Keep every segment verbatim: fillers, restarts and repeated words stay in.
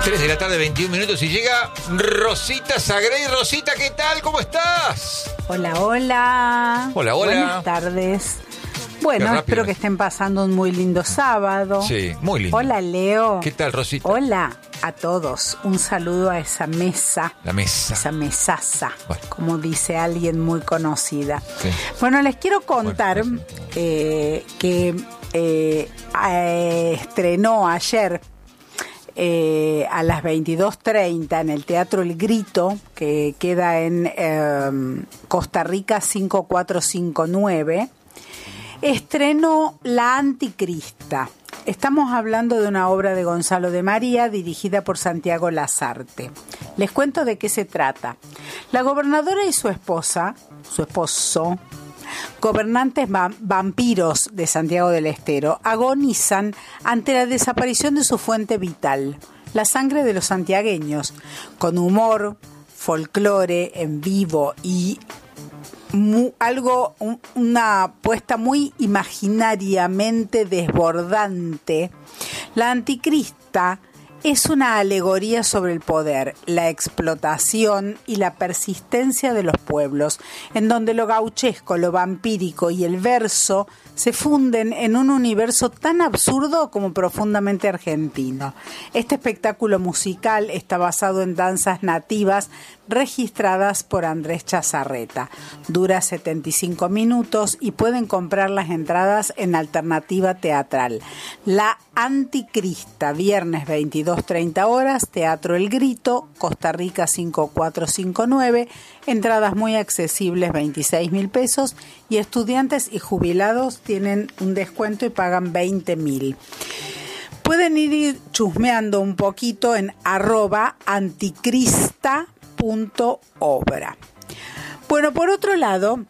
tres de la tarde, veintiún minutos, y llega Rosita Sagrey. Rosita, ¿qué tal? ¿Cómo estás? Hola, hola. Hola, hola. Buenas tardes. Bueno, espero que estén pasando un muy lindo sábado. Sí, muy lindo. Hola, Leo. ¿Qué tal, Rosita? Hola a todos. Un saludo a esa mesa. La mesa. Esa mesaza, bueno. como dice alguien muy conocida. Sí. Bueno, les quiero contar bueno, sí. eh, que eh, eh, estrenó ayer Eh, a las veintidós treinta en el Teatro El Grito, que queda en eh, Costa Rica cinco cuatro cinco nueve, estrenó La Anticrista. Estamos hablando de una obra de Gonzalo de María dirigida por Santiago Lasarte. Les cuento de qué se trata. La gobernadora y su esposa, su esposo, gobernantes va- vampiros de Santiago del Estero, agonizan ante la desaparición de su fuente vital, la sangre de los santiagueños, con humor, folclore en vivo y mu- algo, un- una apuesta muy imaginariamente desbordante. La Anticrista es una alegoría sobre el poder, la explotación y la persistencia de los pueblos, en donde lo gauchesco, lo vampírico y el verso se funden en un universo tan absurdo como profundamente argentino. Este espectáculo musical está basado en danzas nativas registradas por Andrés Chazarreta. Dura setenta y cinco minutos y pueden comprar las entradas en Alternativa Teatral. La Anticrista, viernes veintidós treinta horas, Teatro El Grito, Costa Rica cinco cuatro cinco nueve, entradas muy accesibles, veintiséis mil pesos, y estudiantes y jubilados tienen un descuento y pagan veinte mil. Pueden ir chusmeando un poquito en arroba anticrista punto obra. Bueno, por otro lado,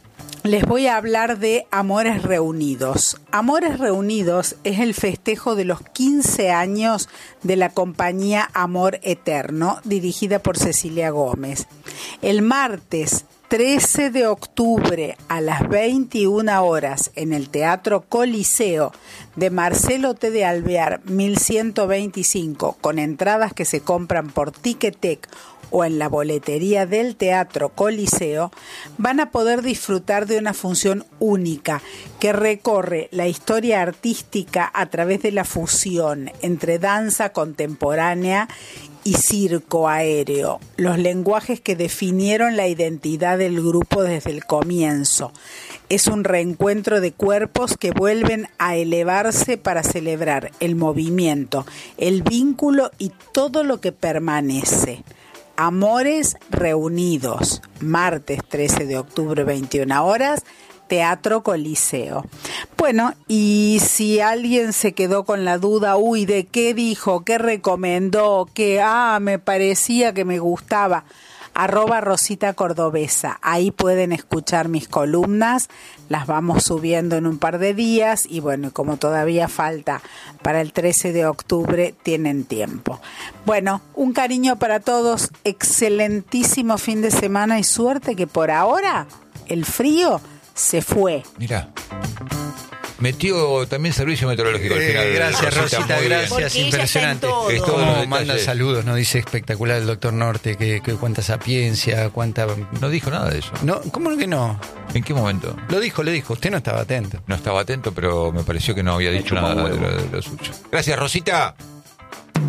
les voy a hablar de Amores Reunidos. Amores Reunidos es el festejo de los quince años de la compañía Amor Eterno, dirigida por Cecilia Gómez. El martes trece de octubre a las veintiuna horas en el Teatro Coliseo de Marcelo T. de Alvear mil ciento veinticinco, con entradas que se compran por Ticketek o en la boletería del Teatro Coliseo, van a poder disfrutar de una función única que recorre la historia artística a través de la fusión entre danza contemporánea y circo aéreo, los lenguajes que definieron la identidad del grupo desde el comienzo. Es un reencuentro de cuerpos que vuelven a elevarse para celebrar el movimiento, el vínculo y todo lo que permanece. Amores Reunidos, martes trece de octubre, veintiuna horas, Teatro Coliseo. Bueno, y si alguien se quedó con la duda, uy, ¿de qué dijo? ¿Qué recomendó? Que, ah, me parecía que me gustaba. Arroba Rosita Cordobesa. Ahí pueden escuchar mis columnas. Las vamos subiendo en un par de días. Y bueno, como todavía falta para el trece de octubre, tienen tiempo. Bueno, un cariño para todos. Excelentísimo fin de semana y suerte que por ahora el frío se fue. Mirá. Metió también servicio meteorológico al final. Eh, gracias, Rosita, Rosita, gracias. Impresionante. Es todo Como los manda detalles. saludos, nos dice espectacular el doctor Norte, que, que cuánta sapiencia, cuánta... No dijo nada de eso. No, ¿cómo que no? ¿En qué momento? Lo dijo, lo dijo, usted no estaba atento. No estaba atento, pero me pareció que no había dicho Como nada de huevo. lo, de lo suyo. Gracias, Rosita.